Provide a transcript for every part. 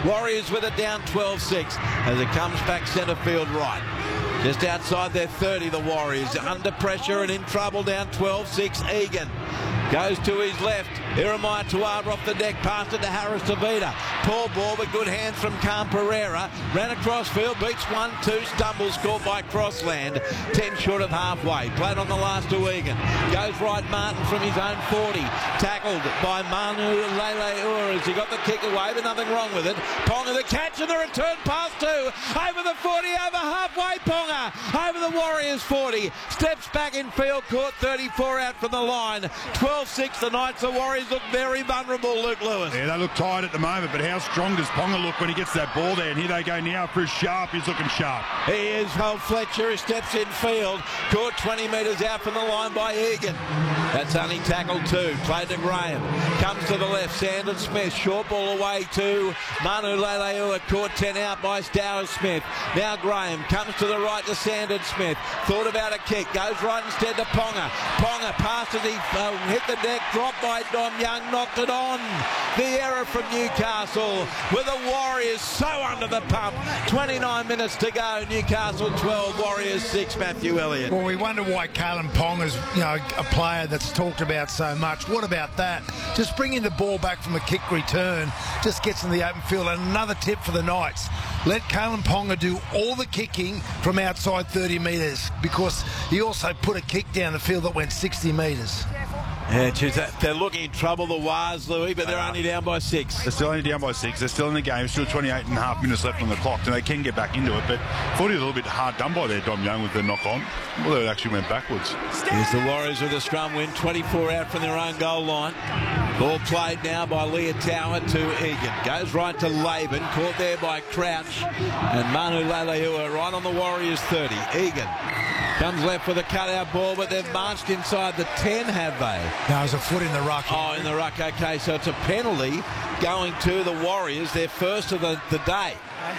Warriors with it down 12-6 as it comes back centre field right. Just outside their 30, the Warriors under pressure and in trouble down 12-6. Egan goes to his left. Jeremiah Tuava off the deck, passed it to Harris Tavita. Poor ball, but good hands from Khan Pereira. Ran across field, beats 1-2, stumbles, caught by Crossland. 10 short of halfway. Played on the last to Egan. Goes right Martin from his own 40. Tackled by Manu Lele as he got the kick away, but nothing wrong with it. Ponga the catch and the return pass to over the 40, over halfway. Ponga over the Warriors 40. Steps back in field, caught 34 out from the line. 12-6 the Knights. The Warriors look very vulnerable, Luke Lewis. Yeah, they look tired at the moment, but how strong does Ponga look when he gets that ball there? And here they go now for Sharp. He's looking sharp. He is. Fletcher steps in field, caught 20 metres out from the line by Egan. That's only tackled 2. Played to Graham. Comes to the left. Sandon Smith. Short ball away to Manu Leleua. Caught 10 out by Stowers Smith. Now Graham comes to the right to Sandon Smith. Thought about a kick. Goes right instead to Ponga. Ponga passes. He hit the deck. Dropped by Dom Young. Knocked it on. The error from Newcastle with the Warriors so under the pump. 29 minutes to go. Newcastle 12, Warriors 6. Matthew Elliott. Well, we wonder why Kalyn Ponga's, a player that's talked about so much. What about that? Just bringing the ball back from a kick return just gets in the open field. And another tip for the Knights. Let Kalyn Ponga do all the kicking from outside 30 metres because he also put a kick down the field that went 60 metres. Yeah, geez, they're looking in trouble, the Wars, Louis, but they're only down by 6. They're still only down by 6. They're still in the game. Still 28 and a half minutes left on the clock, and they can get back into it. But I thought he was a little bit hard done by there, Dom Young, with the knock on. Well, it actually went backwards. Here's the Warriors with a scrum win, 24 out from their own goal line. Ball played now by Leah Tower to Egan. Goes right to Laban, caught there by Crouch. And Manu Leleua right on the Warriors 30. Egan comes left with a cutout ball, but they've marched inside the 10, have they? No, it was a foot in the ruck. Oh, in the ruck, okay. So it's a penalty going to the Warriors, their first of the day.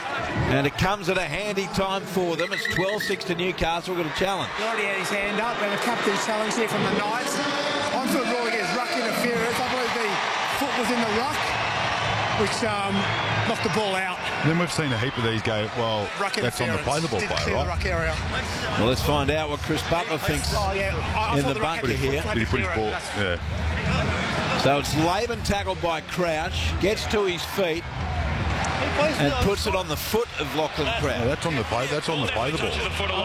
And it comes at a handy time for them. It's 12-6 to Newcastle. We've got a challenge. He already had his hand up, and a captain's challenge here from the Knights. I'm sort of ruling against ruck interference. I believe the foot was in the ruck, which knocked the ball out. Then we've seen a heap of these go, well, that's on the play the ball player, right? The ruck area. Well, let's find out what Chris Butler thinks in the bunker here. Did he put his ball? Yeah. So it's Laban tackled by Crouch, gets to his feet, and puts it on the foot of Lachlan Crouch. Yeah, that's on the play. That's on the play the ball.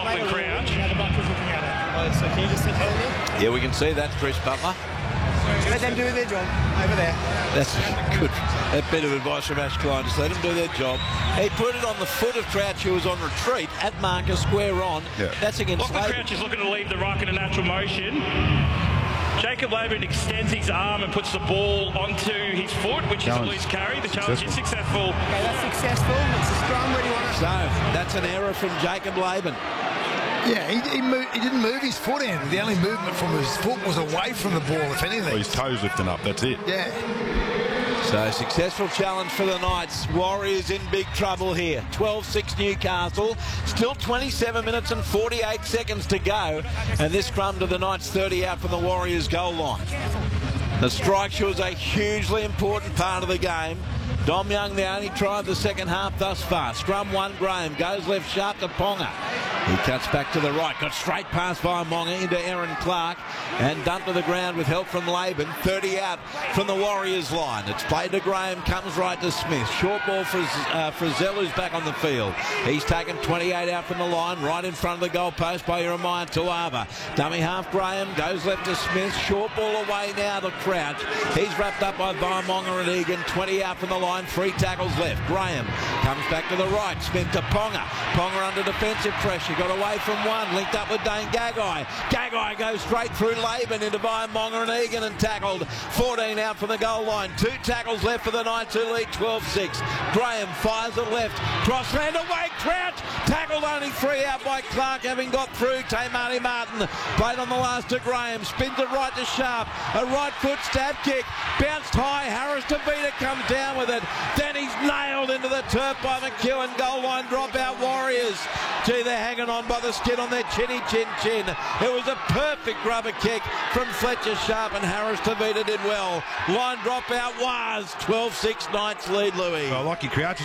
Yeah, we can see that, Chris Butler. Let them do their job over there. That's good. That bit of advice from Ash Klein. Just let them do their job. He put it on the foot of Crouch, who was on retreat at marker square on. Yeah. That's against Lachlan Laban. Crouch is looking to leave the ruck in a natural motion. Jacob Laban extends his arm and puts the ball onto his foot, which is a loose carry. The challenge is successful. Okay, that's successful. It's a scrum. Where do you want to... So that's an error from Jacob Laban. Yeah, he didn't move his foot in. The only movement from his foot was away from the ball, if anything. Well, his toes lifting up, that's it. Yeah. So successful challenge for the Knights. Warriors in big trouble here. 12-6 Newcastle. Still 27 minutes and 48 seconds to go. And this scrum to the Knights 30 out from the Warriors goal line. The strike was a hugely important part of the game. Dom Young the only try of the second half thus far. Scrum 1, Graham goes left sharp to Ponga. He cuts back to the right, got straight pass by Monga into Aaron Clark and dumped to the ground with help from Laban. 30 out from the Warriors line. It's played to Graham, comes right to Smith. Short ball for Frizzell, who's back on the field. He's taken 28 out from the line, right in front of the goal post by Jeremiah Tuava. Dummy half Graham, goes left to Smith. Short ball away now to Crouch. He's wrapped up by Monga and Egan. 20 out from the line, 3 tackles left. Graham comes back to the right, Smith to Ponga. Ponga under defensive pressure. Got away from one, linked up with Dane Gagai. Gagai goes straight through Laban into Monga and Egan and tackled. 14 out from the goal line. 2 tackles left for the Knights who lead 12-6. Graham fires it left. Crossland away, Crouch. Tackled only 3 out by Clark, having got through. Tamani Martin played on the last to Graham. Spins it right to Sharp. A right foot stab kick. Bounced high. Harris Tavita comes down with it. Then he's nailed into the turf by McEwen. Goal line dropout Warriors. Gee, they're hanging on by the skin on their chinny chin. It was a perfect rubber kick from Fletcher Sharp, and Harris Tavita did well. Line dropout was 12-6 Knights lead, Louis. Well, Lockie Crouch